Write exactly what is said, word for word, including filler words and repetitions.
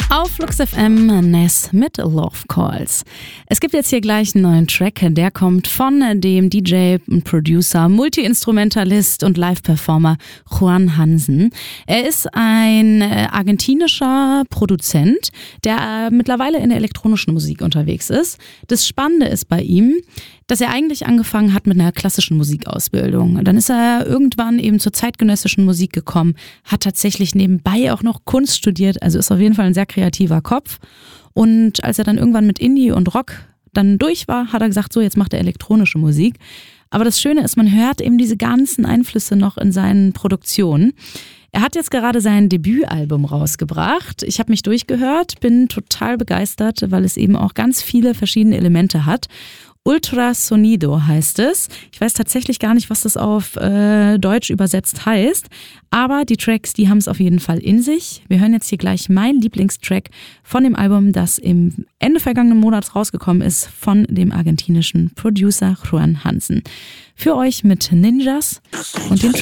Auf Flux F M Ness mit Love Calls. Es gibt jetzt hier gleich einen neuen Track, der kommt von dem D J und Producer, Multi-Instrumentalist und Live-Performer Juan Hansen. Er ist ein argentinischer Produzent, der mittlerweile in der elektronischen Musik unterwegs ist. Das Spannende ist bei ihm, dass er eigentlich angefangen hat mit einer klassischen Musikausbildung. Dann ist er irgendwann eben zur zeitgenössischen Musik gekommen, hat tatsächlich nebenbei auch noch Kunst studiert, also ist auf jeden Fall ein sehr kreativer Kopf. Und als er dann irgendwann mit Indie und Rock dann durch war, hat er gesagt, so jetzt macht er elektronische Musik. Aber das Schöne ist, man hört eben diese ganzen Einflüsse noch in seinen Produktionen. Er hat jetzt gerade sein Debütalbum rausgebracht. Ich habe mich durchgehört, bin total begeistert, weil es eben auch ganz viele verschiedene Elemente hat. Ultrasonido heißt es. Ich weiß tatsächlich gar nicht, was das auf äh, Deutsch übersetzt heißt, aber die Tracks, die haben es auf jeden Fall in sich. Wir hören jetzt hier gleich meinen Lieblingstrack von dem Album, das im Ende vergangenen Monats rausgekommen ist, von dem argentinischen Producer Juan Hansen. Für euch mit Ninjas und dem